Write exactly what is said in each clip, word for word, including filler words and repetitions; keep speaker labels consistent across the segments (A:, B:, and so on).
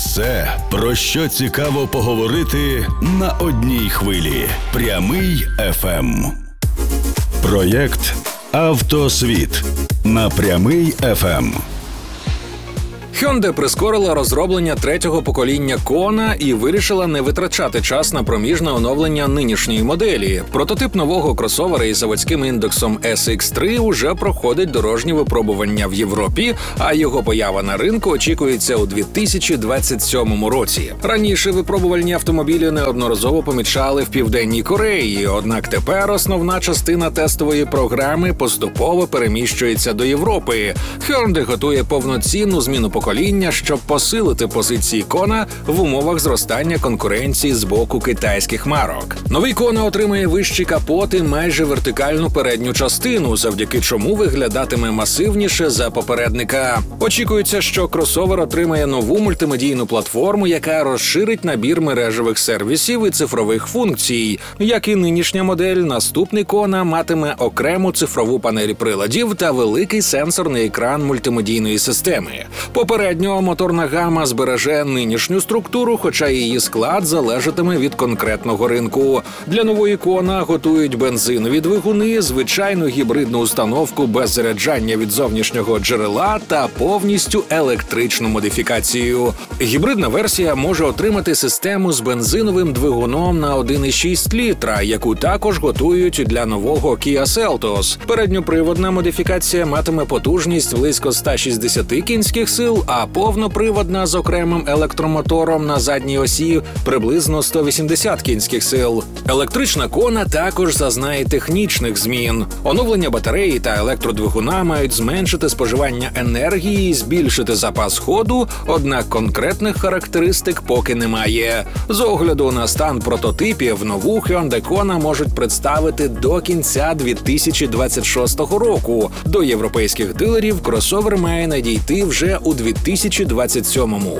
A: Все, про що цікаво поговорити на одній хвилі. Прямий еф ем. Проєкт «Автосвіт» на Прямий еф ем.
B: Hyundai прискорила розроблення третього покоління Kona і вирішила не витрачати час на проміжне оновлення нинішньої моделі. Прототип нового кросовера із заводським індексом ес ікс три уже проходить дорожні випробування в Європі, а його поява на ринку очікується у дві тисячі двадцять сьомому році. Раніше випробувальні автомобілі неодноразово помічали в Південній Кореї, однак тепер основна частина тестової програми поступово переміщується до Європи. Hyundai готує повноцінну зміну покоління, щоб посилити позиції Kona в умовах зростання конкуренції з боку китайських марок. Новий Kona отримає вищий капот і майже вертикальну передню частину, завдяки чому виглядатиме масивніше за попередника. Очікується, що кросовер отримає нову мультимедійну платформу, яка розширить набір мережевих сервісів і цифрових функцій. Як і нинішня модель, наступний Kona матиме окрему цифрову панель приладів та великий сенсорний екран мультимедійної системи. Попередньо моторна гама збереже нинішню структуру, хоча її склад залежатиме від конкретного ринку. Для нової Kona готують бензинові двигуни, звичайну гібридну установку без заряджання від зовнішнього джерела та повністю електричну модифікацію. Гібридна версія може отримати систему з бензиновим двигуном на один і шість літра, яку також готують для нового Kia Seltos. Передньоприводна модифікація матиме потужність близько ста шістдесяти кінських сил, а повноприводна з окремим електромотором на задній осі приблизно сто вісімдесят кінських сил. Електрична Kona також зазнає технічних змін. Оновлення батареї та електродвигуна мають зменшити споживання енергії і збільшити запас ходу, однак конкретних характеристик поки немає. З огляду на стан прототипів, нову Hyundai Kona можуть представити до кінця дві тисячі двадцять шостого року. До європейських дилерів кросовер має надійти вже у дві тисячі двадцять сьомому.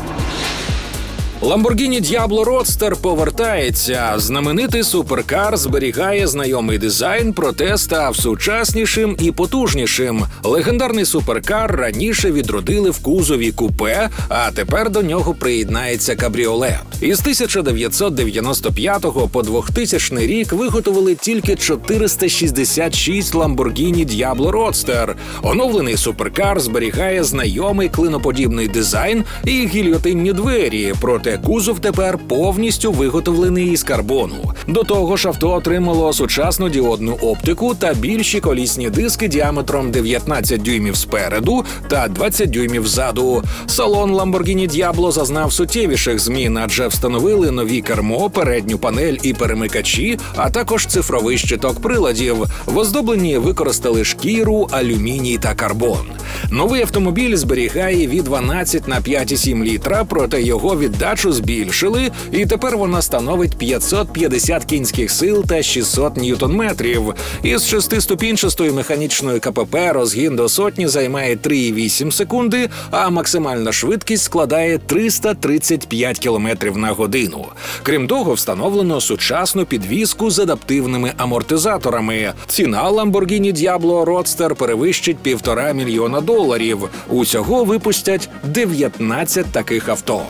B: Lamborghini Diablo Roadster повертається. Знаменитий суперкар зберігає знайомий дизайн, проте став сучаснішим і потужнішим. Легендарний суперкар раніше відродили в кузові купе, а тепер до нього приєднається кабріолет. Із тисяча дев'ятсот дев'яносто п'ятого по двохтисячний рік виготовили тільки чотириста шістдесят шість Lamborghini Diablo Roadster. Оновлений суперкар зберігає знайомий клиноподібний дизайн і гільйотинні двері, проте кузов тепер повністю виготовлений із карбону. До того ж, авто отримало сучасну діодну оптику та більші колісні диски діаметром дев'ятнадцять дюймів спереду та двадцять дюймів ззаду. Салон Lamborghini Diablo зазнав суттєвіших змін, адже встановили нові кермо, передню панель і перемикачі, а також цифровий щиток приладів. В оздобленні використали шкіру, алюміній та карбон. Новий автомобіль зберігає ві дванадцять на п'ять і сім літра, проте його віддачу збільшили, і тепер вона становить п'ятсот п'ятдесят кінських сил та шістсот ньютон-метрів. Із шестиступінчастою механічною КПП розгін до сотні займає три і вісім секунди, а максимальна швидкість складає триста тридцять п'ять кілометрів на годину. Крім того, встановлено сучасну підвіску з адаптивними амортизаторами. Ціна Lamborghini Diablo Roadster перевищить півтора мільйона доларів. Усього випустять дев'ятнадцять таких авто.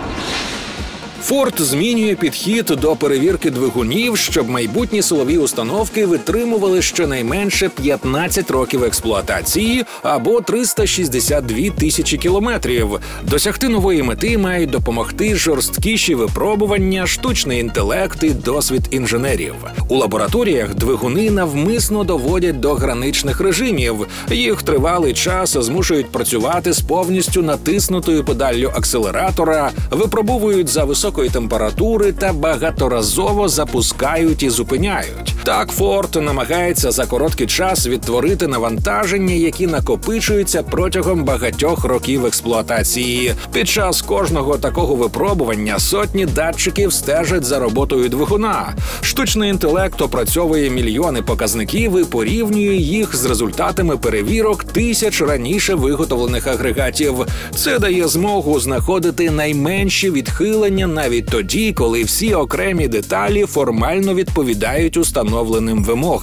B: Ford змінює підхід до перевірки двигунів, щоб майбутні силові установки витримували щонайменше п'ятнадцять років експлуатації або триста шістдесят дві тисячі кілометрів. Досягти нової мети мають допомогти жорсткіші випробування, штучний інтелект і досвід інженерів. У лабораторіях двигуни навмисно доводять до граничних режимів. Їх тривалий час змушують працювати з повністю натиснутою педаллю акселератора, випробовують за високою температури та багаторазово запускають і зупиняють. Так, Ford намагається за короткий час відтворити навантаження, які накопичуються протягом багатьох років експлуатації. Під час кожного такого випробування сотні датчиків стежать за роботою двигуна. Штучний інтелект опрацьовує мільйони показників і порівнює їх з результатами перевірок тисяч раніше виготовлених агрегатів. Це дає змогу знаходити найменші відхилення навіть тоді, коли всі окремі деталі формально відповідають установленим вимогам.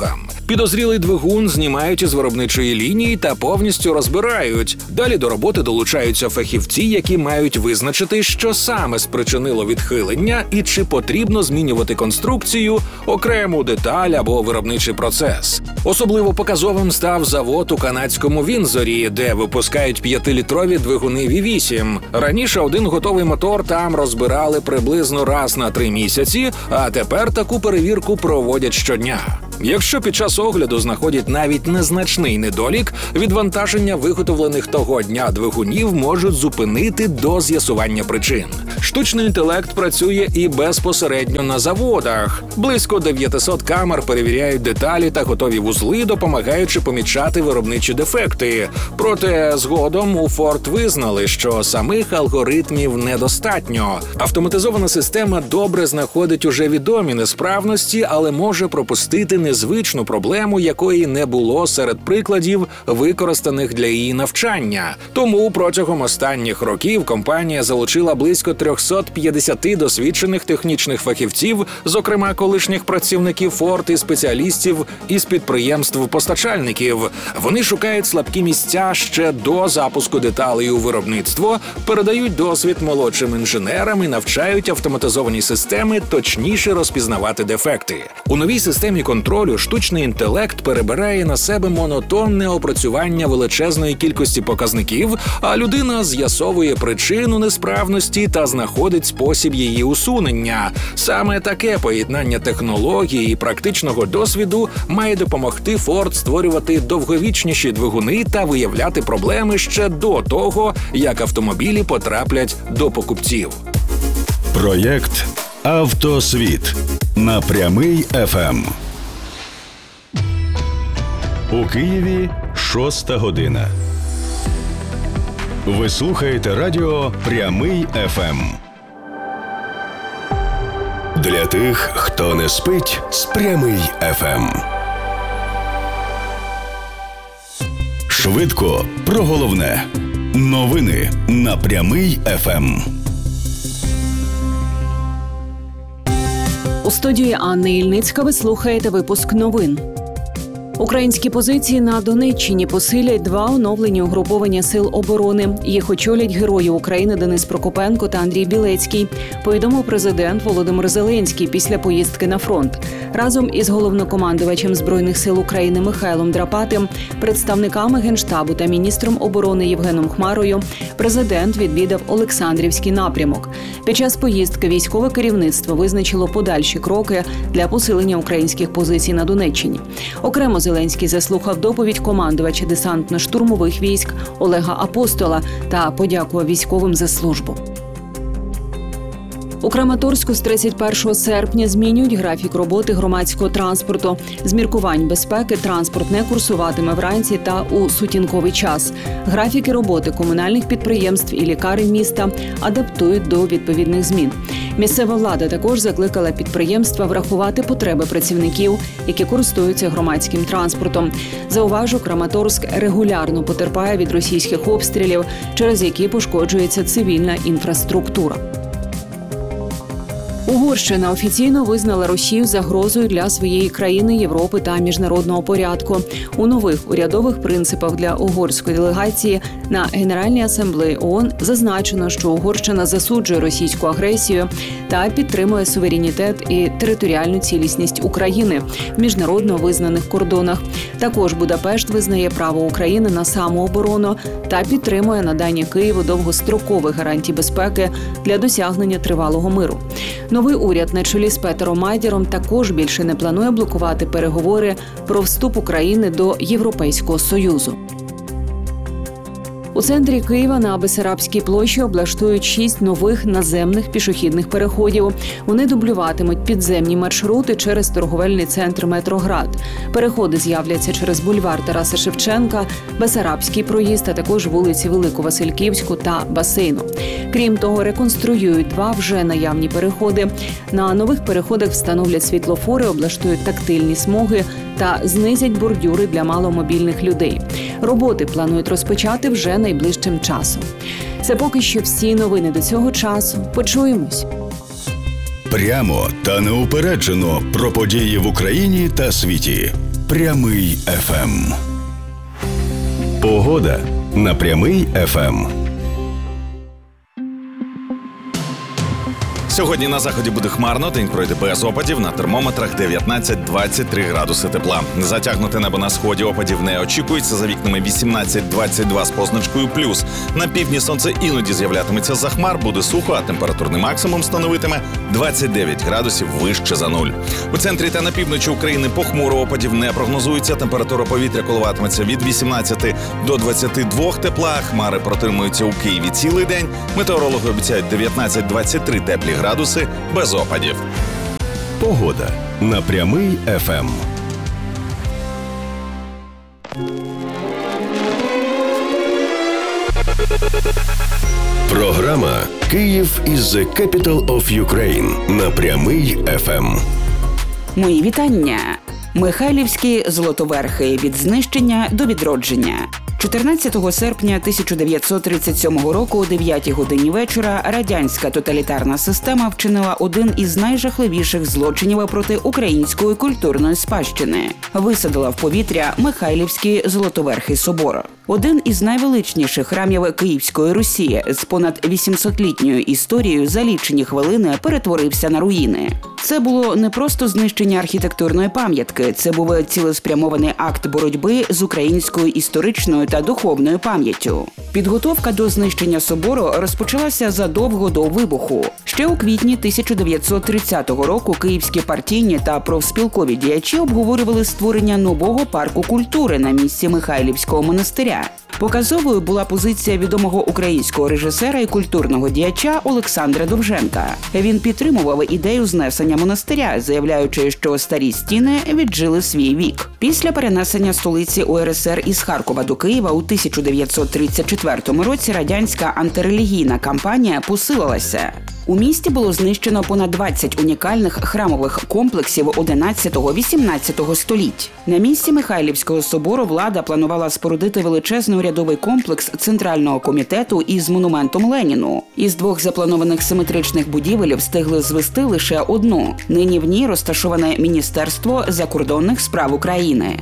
B: Підозрілий двигун знімають із виробничої лінії та повністю розбирають. Далі до роботи долучаються фахівці, які мають визначити, що саме спричинило відхилення і чи потрібно змінювати конструкцію, окрему деталь або виробничий процес. Особливо показовим став завод у канадському Віндзорі, де випускають п'ятилітрові двигуни ві вісім. Раніше один готовий мотор там розбирали приблизно раз на три місяці, а тепер таку перевірку проводять щодня. Якщо під час огляду знаходять навіть незначний недолік, відвантаження виготовлених того дня двигунів можуть зупинити до з'ясування причин. Штучний інтелект працює і безпосередньо на заводах. Близько дев'ятсот камер перевіряють деталі та готові вузли, допомагаючи помічати виробничі дефекти. Проте згодом у Ford визнали, що самих алгоритмів недостатньо. Автоматизована система добре знаходить уже відомі несправності, але може пропустити незвичну проблему, якої не було серед прикладів, використаних для її навчання. Тому протягом останніх років компанія залучила близько триста п'ятдесят досвідчених технічних фахівців, зокрема колишніх працівників Ford і спеціалістів із підприємств-постачальників. Вони шукають слабкі місця ще до запуску деталей у виробництво, передають досвід молодшим інженерам і навчають автоматизовані системи точніше розпізнавати дефекти. У новій системі контролю штучний інтелект перебирає на себе монотонне опрацювання величезної кількості показників, а людина з'ясовує причину несправності та знаходить спосіб її усунення. Саме таке поєднання технології і практичного досвіду має допомогти Ford створювати довговічніші двигуни та виявляти проблеми ще до того, як автомобілі потраплять до покупців.
A: Проєкт «Автосвіт» на Прямий еф ем. У Києві шоста година. Ви слухаєте радіо «Прямий еф ем». Для тих, хто не спить з «Прямий еф ем». Швидко про головне. Новини на «Прямий еф ем».
C: У студії Анни Ільницька ви слухаєте випуск новин. Українські позиції на Донеччині посилять два оновлені угруповання сил оборони. Їх очолять герої України Денис Прокопенко та Андрій Білецький, повідомив президент Володимир Зеленський після поїздки на фронт. Разом із головнокомандувачем Збройних сил України Михайлом Драпатим, представниками Генштабу та міністром оборони Євгеном Хмарою президент відвідав Олександрівський напрямок. Під час поїздки військове керівництво визначило подальші кроки для посилення українських позицій на Донеччині. Окремо Зеленський заслухав доповідь командувача десантно-штурмових військ Олега Апостола та подякував військовим за службу. У Краматорську з тридцять першого серпня змінюють графік роботи громадського транспорту. З міркувань безпеки транспорт не курсуватиме вранці та у сутінковий час. Графіки роботи комунальних підприємств і лікарень міста адаптують до відповідних змін. Місцева влада також закликала підприємства врахувати потреби працівників, які користуються громадським транспортом. Зауважу, Краматорськ регулярно потерпає від російських обстрілів, через які пошкоджується цивільна інфраструктура. Угорщина офіційно визнала Росію загрозою для своєї країни, Європи та міжнародного порядку. У нових урядових принципах для угорської делегації на Генеральній асамблеї ООН зазначено, що Угорщина засуджує російську агресію та підтримує суверенітет і територіальну цілісність України в міжнародно визнаних кордонах. Також Будапешт визнає право України на самооборону та підтримує надання Києву довгострокових гарантій безпеки для досягнення тривалого миру. Новий уряд на чолі з Петером Майдером також більше не планує блокувати переговори про вступ України до Європейського Союзу. У центрі Києва на Бессарабській площі облаштують шість нових наземних пішохідних переходів. Вони дублюватимуть підземні маршрути через торговельний центр «Метроград». Переходи з'являться через бульвар Тараса Шевченка, Бессарабський проїзд, а також вулиці Велику-Васильківську та Басейну. Крім того, реконструюють два вже наявні переходи. На нових переходах встановлять світлофори, облаштують тактильні смуги та знизять бордюри для маломобільних людей. Роботи планують розпочати вже найближчим часом. Це поки що всі новини до цього часу. Почуємось.
A: Прямо та неупереджено про події в Україні та світі. Прямий еф ем. Погода на Прямий еф ем.
D: Сьогодні на заході буде хмарно, день пройде без опадів, на термометрах дев'ятнадцять-двадцять три градуси тепла. Затягнуте небо на сході, опадів не очікується, за вікнами вісімнадцять-двадцять два з позначкою плюс. На півдні сонце іноді з'являтиметься за хмар, буде сухо, а температурний максимум становитиме двадцять дев'ять градусів вище за нуль. У центрі та на півночі України похмуро, опадів не прогнозується, температура повітря коливатиметься від вісімнадцяти до двадцяти двох тепла, хмари протримуються у Києві цілий день, метеорологи обіцяють дев'ятнадцять-двадцять три теплі градуси без опадів.
A: Погода на Прямий еф ем. Програма «Київ is the capital of Ukraine» на Прямий еф ем.
E: Мої вітання. Михайлівські золотоверхи від знищення до відродження. чотирнадцятого серпня тисяча дев'ятсот тридцять сьомого року о дев'ятій годині вечора радянська тоталітарна система вчинила один із найжахливіших злочинів проти української культурної спадщини. Висадила в повітря Михайлівський золотоверхий собор. Один із найвеличніших храмів Київської Русі з понад вісімсотлітньою історією за лічені хвилини перетворився на руїни. Це було не просто знищення архітектурної пам'ятки, це був цілеспрямований акт боротьби з українською історичною та духовною пам'яттю. Підготовка до знищення собору розпочалася задовго до вибуху. Ще у квітні тисяча дев'ятсот тридцятого року київські партійні та профспілкові діячі обговорювали створення нового парку культури на місці Михайлівського монастиря. Показовою була позиція відомого українського режисера і культурного діяча Олександра Довженка. Він підтримував ідею знесення монастиря, заявляючи, що старі стіни віджили свій вік. Після перенесення столиці у ер ес ер із Харкова до Києва у тисяча дев'ятсот тридцять четвертому році радянська антирелігійна кампанія посилилася. У місті було знищено понад двадцять унікальних храмових комплексів одинадцятого-вісімнадцятого століть. На місці Михайлівського собору влада планувала спорудити величезний урядовий комплекс Центрального комітету із монументом Леніну. Із двох запланованих симетричних будівель встигли звести лише одну. Нині в ній розташоване Міністерство закордонних справ України.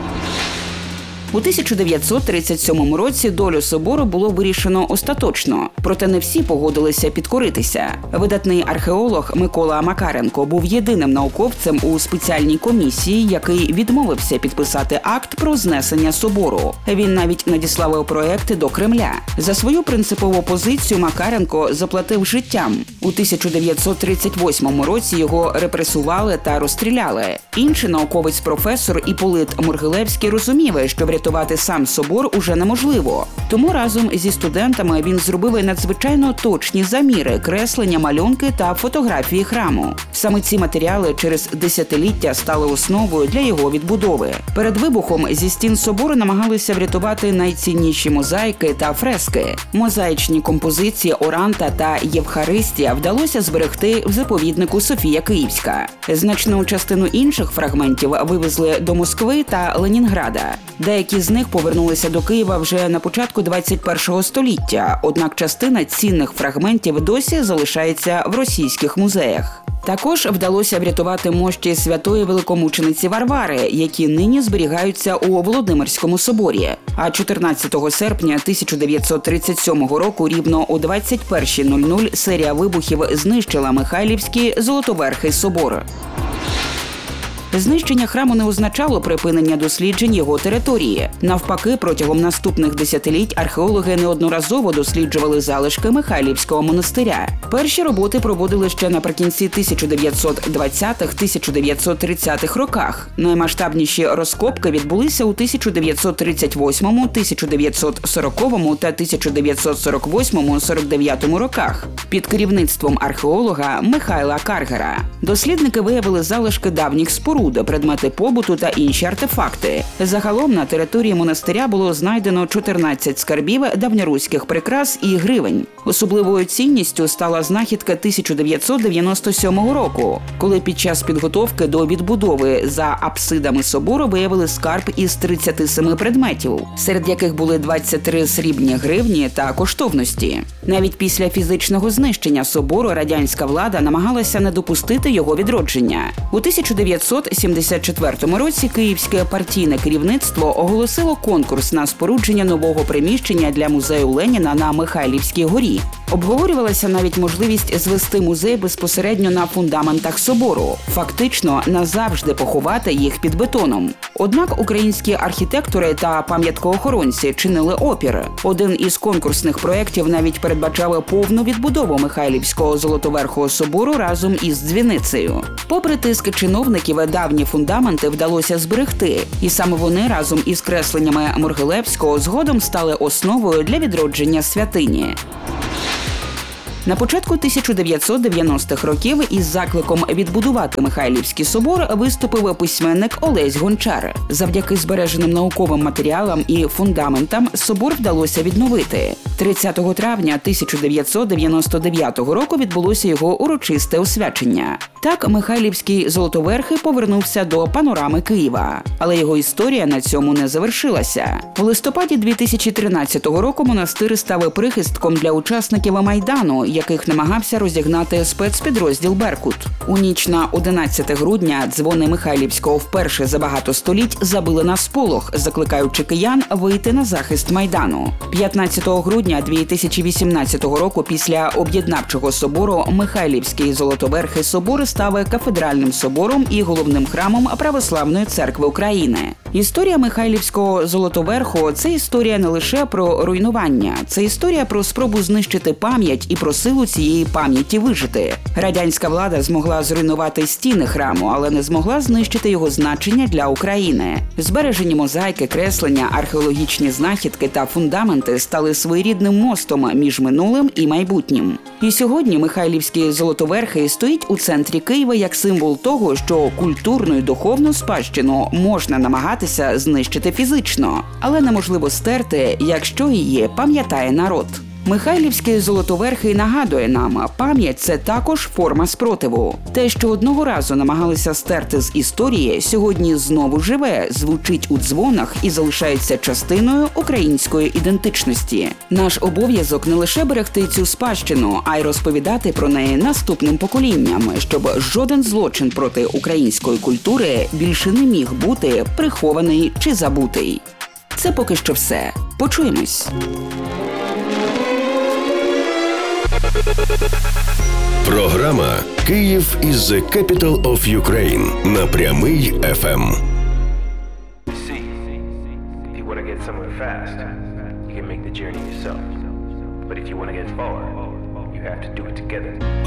E: У тисяча дев'ятсот тридцять сьомому році долю собору було вирішено остаточно, проте не всі погодилися підкоритися. Видатний археолог Микола Макаренко був єдиним науковцем у спеціальній комісії, який відмовився підписати акт про знесення собору. Він навіть надіслав проекти до Кремля. За свою принципову позицію Макаренко заплатив життям. У тисяча дев'ятсот тридцять восьмому році його репресували та розстріляли. Інший науковець-професор Іполит Моргилевський розумів, що врятувати сам собор уже неможливо. Тому разом зі студентами він зробив надзвичайно точні заміри, креслення, малюнки та фотографії храму. Саме ці матеріали через десятиліття стали основою для його відбудови. Перед вибухом зі стін собору намагалися врятувати найцінніші мозаїки та фрески. Мозаїчні композиції Оранта та Євхаристія вдалося зберегти в заповіднику Софія Київська. Значну частину інших фрагментів вивезли до Москви та Ленінграда. Деякі з них повернулися до Києва вже на початку двадцять першого століття, однак частина цінних фрагментів досі залишається в російських музеях. Також вдалося врятувати мощі святої великомучениці Варвари, які нині зберігаються у Володимирському соборі. А чотирнадцятого серпня тисяча дев'ятсот тридцять сьомого року рівно о двадцять перша нуль нуль серія вибухів знищила Михайлівський золотоверхий собор. Знищення храму не означало припинення досліджень його території. Навпаки, протягом наступних десятиліть археологи неодноразово досліджували залишки Михайлівського монастиря. Перші роботи проводили ще наприкінці тисяча дев'ятсот двадцятих - тисяча дев'ятсот тридцятих роках. Наймасштабніші розкопки відбулися у тисяча дев'ятсот тридцять восьмому, тисяча дев'ятсот сороковому та тисяча дев'ятсот сорок восьмому - сорок дев'ятому роках під керівництвом археолога Михайла Каргера. Дослідники виявили залишки давніх споруд, предмети побуту та інші артефакти. Загалом на території монастиря було знайдено чотирнадцять скарбів давньоруських прикрас і гривень. Особливою цінністю стала знахідка тисяча дев'ятсот дев'яносто сьомого року, коли під час підготовки до відбудови за апсидами собору виявили скарб із тридцяти семи предметів, серед яких були двадцять три срібні гривні та коштовності. Навіть після фізичного знищення собору радянська влада намагалася не допустити його відродження. У тисяча дев'ятсот сімдесят четвертому році київське партійне керівництво оголосило конкурс на спорудження нового приміщення для музею Леніна на Михайлівській горі. Обговорювалася навіть можливість звести музей безпосередньо на фундаментах собору, фактично назавжди поховати їх під бетоном. Однак українські архітектори та пам'яткоохоронці чинили опір. Один із конкурсних проєктів навіть передбачав повну відбудову Михайлівського Золотоверхого собору разом із дзвіницею. Попри тиск чиновників, давні фундаменти вдалося зберегти, і саме вони разом із кресленнями Моргилевського згодом стали основою для відродження святині. На початку тисяча дев'ятсот дев'яностих років із закликом відбудувати Михайлівський собор виступив письменник Олесь Гончар. Завдяки збереженим науковим матеріалам і фундаментам собор вдалося відновити. тридцятого травня тисяча дев'ятсот дев'яносто дев'ятого року відбулося його урочисте освячення. Так Михайлівський Золотоверхий повернувся до панорами Києва. Але його історія на цьому не завершилася. У листопаді дві тисячі тринадцятого року монастир став прихистком для учасників Майдану, яких намагався розігнати спецпідрозділ «Беркут». У ніч на одинадцяте грудня дзвони Михайлівського вперше за багато століть забили на сполох, закликаючи киян вийти на захист Майдану. п'ятнадцятого грудня дві тисячі вісімнадцятого року після об'єднавчого собору Михайлівський Золотоверхий собор став кафедральним собором і головним храмом Православної церкви України. Історія Михайлівського Золотоверху – це історія не лише про руйнування, це історія про спробу знищити пам'ять і про силу цієї пам'яті вижити. Радянська влада змогла зруйнувати стіни храму, але не змогла знищити його значення для України. Збережені мозаїки, креслення, археологічні знахідки та фундаменти стали своєрідним мостом між минулим і майбутнім. І сьогодні Михайлівський Золотоверхий стоїть у центрі Києва як символ того, що культурну і духовну спадщину можна намагатися знищити фізично, але неможливо стерти, якщо її пам'ятає народ. Михайлівський Золотоверхий нагадує нам, пам'ять – це також форма спротиву. Те, що одного разу намагалися стерти з історії, сьогодні знову живе, звучить у дзвонах і залишається частиною української ідентичності. Наш обов'язок не лише берегти цю спадщину, а й розповідати про неї наступним поколінням, щоб жоден злочин проти української культури більше не міг бути прихований чи забутий. Це поки що все. Почуємось.
A: Програма «Київ is the capital of Ukraine» на Прямий еф ем.
F: See, if you want to get somewhere fast, you can make the journey yourself. But if you want to get far, you have to do it together.